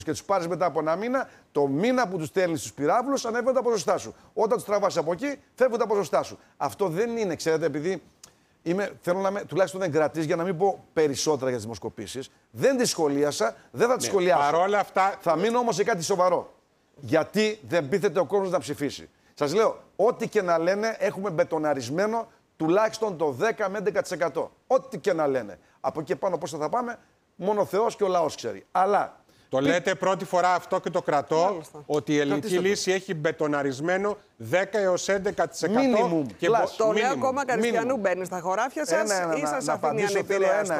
και τους πάρεις μετά από ένα μήνα, το μήνα που τους στέλνεις στους πυράβλους ανέβουν τα ποσοστά σου. Όταν τους τραβάς από εκεί, φεύγουν τα ποσοστά σου. Αυτό δεν είναι, ξέρετε, επειδή θέλω να είμαι τουλάχιστον δεν κρατής για να μην πω περισσότερα για τις δημοσκοπήσεις. Δεν τις σχολίασα, δεν θα τις σχολιάσω. Παρόλα αυτά. Θα μείνω όμως σε κάτι σοβαρό. Γιατί δεν πείθεται ο κόσμος να ψηφίσει. Σας λέω, ό,τι και να λένε, έχουμε μπετοναρισμένο τουλάχιστον το 10 με 11%. Ό,τι και να λένε. Από εκεί πάνω πώς θα πάμε, μόνο ο Θεός και ο λαός ξέρει. Αλλά. Το λέτε πρώτη φορά αυτό και το κρατώ, Μάλιστα. ότι η ελληνική λύση έχει μπετοναρισμένο 10 έως 11%. Μίνιμουμ. Το νέο κόμμα Καριστιανού μπαίνει στα χωράφια σας ή σας αφήνει ανεπηρέαστο?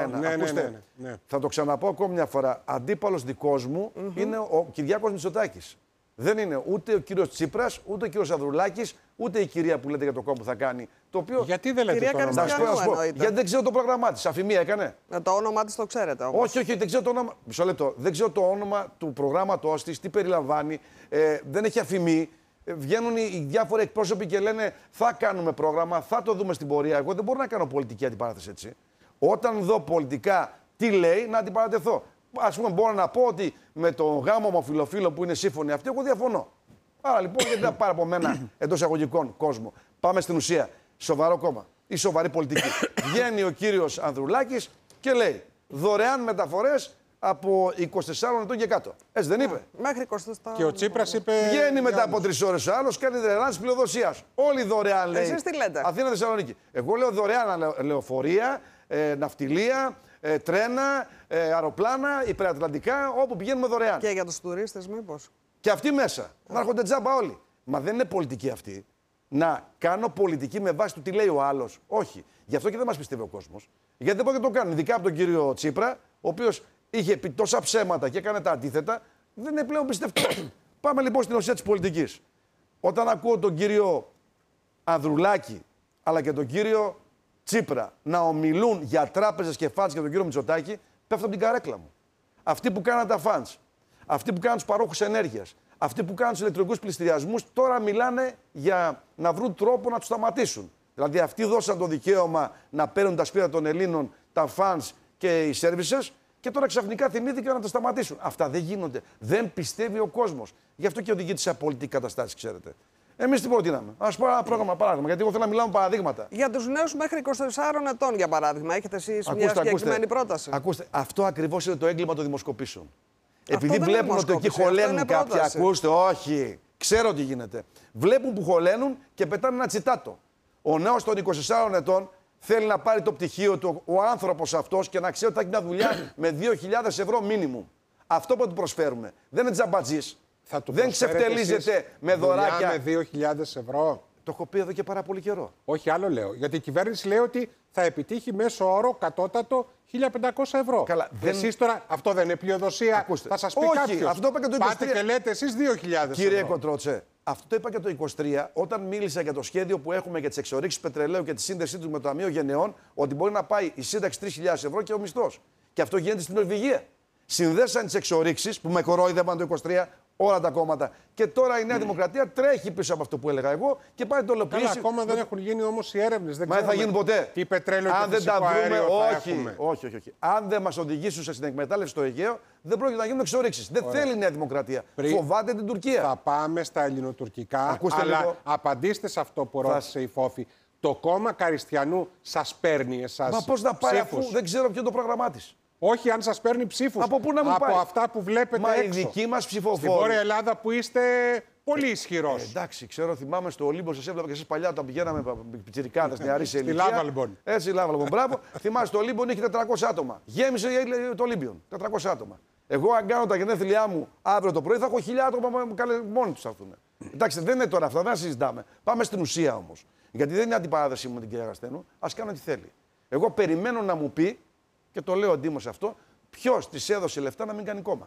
Ναι. Θα το ξαναπώ ακόμη μια φορά. Αντίπαλος δικός μου είναι ο Κυριάκος Μητσοτάκης. Δεν είναι ούτε ο κύριος Τσίπρας, ούτε ο κύριος Ανδρουλάκης, ούτε η κυρία που λέτε για το κόμμα που θα κάνει. Το οποίο. Γιατί δεν λέτε κυρία το όνομα? Καριστιανού, Γιατί δεν ξέρω το πρόγραμμά της. Αφημία έκανε. Το όνομά της το ξέρετε όμως. Όχι, δεν ξέρω το όνομα. Μισό λεπτό. Δεν ξέρω το όνομα του προγράμματός της, τι περιλαμβάνει. Δεν έχει αφημί. Βγαίνουν οι διάφοροι εκπρόσωποι και λένε θα κάνουμε πρόγραμμα, θα το δούμε στην πορεία. Εγώ δεν μπορώ να κάνω πολιτική αντιπαράθεση έτσι. Όταν δω πολιτικά τι λέει, να αντιπαρατεθώ. Ας πούμε, μπορώ να πω ότι με τον γάμο ομοφυλοφίλο που είναι σύμφωνοι αυτοί, εγώ διαφωνώ. Άρα λοιπόν, γιατί να πάρω από μένα εντός εισαγωγικών κόσμο. Πάμε στην ουσία. Σοβαρό κόμμα ή σοβαρή πολιτική. Βγαίνει ο κύριος Ανδρουλάκης και λέει δωρεάν μεταφορές από 24 ετών και κάτω. Έτσι δεν είπε? Μέχρι 24. Και ο Τσίπρας είπε. Βγαίνει μετά από 3 ώρες ο άλλος, κάνει δωρεάν της πλειοδοσίας. Όλοι δωρεάν λέει. Εσείς τι λέτε? Αθήνα Θεσσαλονίκη. Εγώ λέω δωρεάν λεωφορεία, ναυτιλία, τρένα, αεροπλάνα, υπερατλαντικά, όπου πηγαίνουμε δωρεάν. Και για τους τουρίστες, μήπως? Και αυτοί μέσα. Να έρχονται τζάμπα όλοι. Μα δεν είναι πολιτική αυτή. Να κάνω πολιτική με βάση του τι λέει ο άλλος. Όχι. Γι' αυτό και δεν μας πιστεύει ο κόσμος. Γιατί δεν μπορεί να το κάνουν. Ειδικά από τον κύριο Τσίπρα, ο οποίος είχε πει τόσα ψέματα και έκανε τα αντίθετα, δεν είναι πλέον πιστευτικός. Πάμε λοιπόν στην ουσία της πολιτικής. Όταν ακούω τον κύριο Ανδρουλάκη, αλλά και τον κύριο Τσίπρα να ομιλούν για τράπεζες και φαντς και τον κύριο Μητσοτάκη, πέφτω από την καρέκλα μου. Αυτοί που κάναν τα φαντς, αυτοί που κάναν τους παρόχους ενέργειας, αυτοί που κάνουν τους ηλεκτρονικούς πληστηριασμούς, τώρα μιλάνε για να βρουν τρόπο να τους σταματήσουν. Δηλαδή, αυτοί δώσαν το δικαίωμα να παίρνουν τα σπίτια των Ελλήνων, τα φαντς και οι services, και τώρα ξαφνικά θυμήθηκαν να τα σταματήσουν. Αυτά δεν γίνονται. Δεν πιστεύει ο κόσμος. Γι' αυτό και οδηγείται σε απολυτική καταστάση, ξέρετε. Εμείς τι προτείναμε? Ας πω ένα πρόγραμμα παράδειγμα, γιατί εγώ θέλω να μιλάω με παραδείγματα. Για τους νέους μέχρι 24 ετών, για παράδειγμα, έχετε εσείς μια συγκεκριμένη πρόταση? Ακούστε, αυτό ακριβώς είναι το έγκλημα των δημοσκοπήσεων. Αυτό Επειδή βλέπουν ότι εκεί χωλένουν κάποιοι, ακούστε, όχι, ξέρω τι γίνεται. Βλέπουν που χωλένουν και πετάνε ένα τσιτάτο. Ο νέος των 24 ετών θέλει να πάρει το πτυχίο του, ο άνθρωπος αυτός, και να ξέρει ότι θα έχει μια δουλειά με 2.000 ευρώ μίνιμουμ. Αυτό που του προσφέρουμε. Δεν είναι τζαμπατζής. Δεν ξεφτελίζεται με δωράκια. Με 2.000 ευρώ. Το έχω πει εδώ και πάρα πολύ καιρό. Όχι, άλλο λέω. Γιατί η κυβέρνηση λέει ότι θα επιτύχει μέσο όρο κατώτατο 1.500 ευρώ. Καλά, Εσείς τώρα, αυτό δεν είναι πλειοδοσία? Ακούστε, θα σας πει όχι, κάποιος. Αυτό είπα και το 23. Πάτε και λέτε εσείς 2.000 Κύριε ευρώ. Κοντρότσε, αυτό το είπα και το 23 όταν μίλησα για το σχέδιο που έχουμε για τις εξορίξεις πετρελαίου και τη σύνδεσή του με το Ταμείο Γενεών, ότι μπορεί να πάει η σύνταξη 3.000 ευρώ και ο μισθός. Και αυτό γίνεται στην Νορβηγία. Συνδέσαν τις εξορίξεις που με κορόιδευαν το 23 όλα τα κόμματα. Και τώρα η Νέα Δημοκρατία τρέχει πίσω από αυτό που έλεγα εγώ και πάει το ολοκληρώσει. Καλά, ακόμα δεν έχουν γίνει όμως οι έρευνες. Δεν θα γίνουν ποτέ. Τι πετρέλαιο αν και δεν τα φυσικό βρούμε, αέριο θα όχι, έχουμε. όχι. Αν δεν μας οδηγήσουν στην εκμετάλλευση στο Αιγαίο, δεν πρόκειται να γίνουν εξορίξεις. Δεν θέλει η Νέα Δημοκρατία. Φοβάται την Τουρκία. Θα πάμε στα ελληνοτουρκικά. Ακούστε αλλά λίγο. απαντήστε σε αυτό που ρώτησε η Φόφη. Το κόμμα Καριστιανού σας παίρνει εσάς? Μα πώς να πάρει, ψήφους? αφού δεν ξέρω ποιο είναι το πρόγραμμά της. Όχι, αν σας παίρνει ψήφους. Από πού να μου από πάει? αυτά που βλέπετε Μα έξω. οι δικοί μας Στη ψηφοφόροι. Βόρεια Ελλάδα που είστε πολύ ισχυρός. Εντάξει, ξέρω, θυμάμαι στο Ολύμπο, σας έβλεπα και εσείς παλιά όταν πηγαίναμε πιτσιρικάδες, νεαροί σε ηλικία. Στη Λάβα, λοιπόν. Έτσι, Λάβα, λοιπόν. Μπράβο. Θυμάσαι, στο Ολύμπο είχε 400 άτομα. Γέμισε το Ολύμπιον. 400 άτομα. Εγώ, αν κάνω τα γενέθλιά μου αύριο το πρωί, θα έχω 1.000 άτομα μόνοι τους θα έρθουν. Εντάξει, δεν είναι τώρα αυτά, δεν συζητάμε. Πάμε στην ουσία όμως. Γιατί δεν είναι αντιπαράθεση μου με την κυρία Γαστένου. Ας κάνω τι θέλει. Εγώ περιμένω να μου πει, και το λέω ο Ντίμος αυτό, ποιος της έδωσε λεφτά να μην κάνει κόμμα.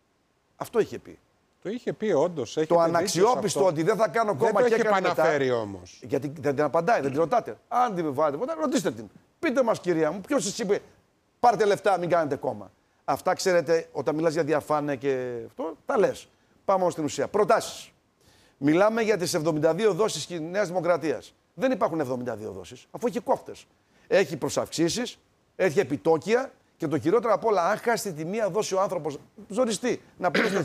Αυτό είχε πει. Το είχε πει όντως. Το αναξιόπιστο ότι δεν θα κάνω κόμμα δεν και το έχει επαναφέρει μετά, όμως. Γιατί δεν την απαντάει, δεν την ρωτάτε. Αν την βάλετε ποτέ, ρωτήστε την. Πείτε μας, κυρία μου, ποιος σας είπε πάρτε λεφτά, μην κάνετε κόμμα. Αυτά ξέρετε, όταν μιλάς για διαφάνεια και αυτό, τα λες. Πάμε όμως στην ουσία. Προτάσεις. Μιλάμε για τις 72 δόσεις της Νέας Δημοκρατίας. Δεν υπάρχουν 72 δόσεις, αφού έχει κόφτες. Έχει προσαυξήσεις, έχει επιτόκια. Και το χειρότερο απ' όλα, αν χάσει τη μία δόση ο άνθρωπος, ζοριστεί, να πληρώσει